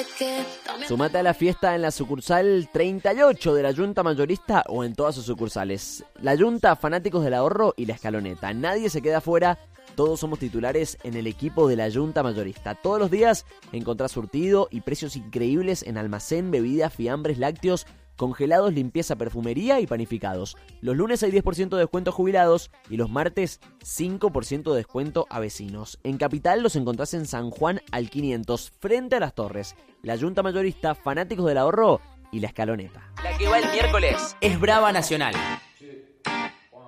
Sumate a la fiesta en la sucursal 38 de la Junta Mayorista o en todas sus sucursales. La Junta, Fanáticos del Ahorro y La Escaloneta. Nadie se queda fuera. Todos somos titulares en el equipo de la Junta Mayorista. Todos los días encontrás surtido y precios increíbles en almacén, bebidas, fiambres, lácteos, congelados, limpieza, perfumería y panificados. Los lunes hay 10% de descuento a jubilados y los martes 5% de descuento a vecinos. En Capital los encontrás en San Juan al 500, frente a las Torres. La Junta Mayorista, Fanáticos del Ahorro y La Escaloneta. La que va el miércoles es Brava Nacional.